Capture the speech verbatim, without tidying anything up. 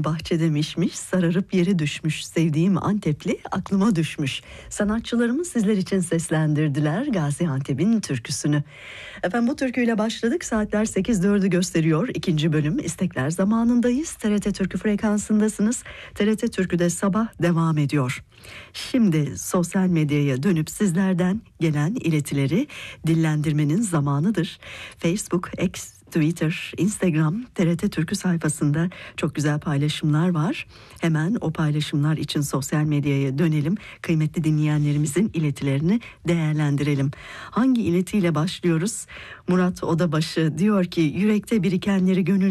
Aynı bahçede mişmiş, sararıp yere düşmüş. Sevdiğim Antepli aklıma düşmüş. Sanatçılarımız sizler için seslendirdiler Gaziantep'in türküsünü. Efendim bu türküyle başladık. Saatler sekiz dördü gösteriyor. İkinci bölüm istekler zamanındayız. T R T Türkü frekansındasınız. T R T Türkü'de sabah devam ediyor. Şimdi sosyal medyaya dönüp sizlerden gelen iletileri dillendirmenin zamanıdır. Facebook, X, Twitter, Instagram, T R T Türkü sayfasında çok güzel paylaşımlar var. Hemen o paylaşımlar için sosyal medyaya dönelim. Kıymetli dinleyenlerimizin iletilerini değerlendirelim. Hangi iletiyle başlıyoruz? Murat Odabaşı diyor ki yürekte birikenleri gönül